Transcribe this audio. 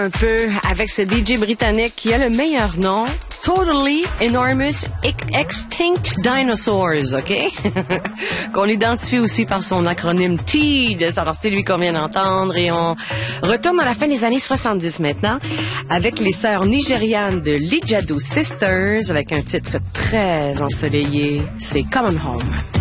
Un peu avec ce DJ britannique qui a le meilleur nom, Totally Enormous Extinct Dinosaurs, OK? Qu'on identifie aussi par son acronyme TEED. Alors, c'est lui qu'on vient d'entendre. Et on retourne à la fin des années 70 maintenant avec les sœurs nigérianes de Lijadu Sisters avec un titre très ensoleillé. C'est Come On Home.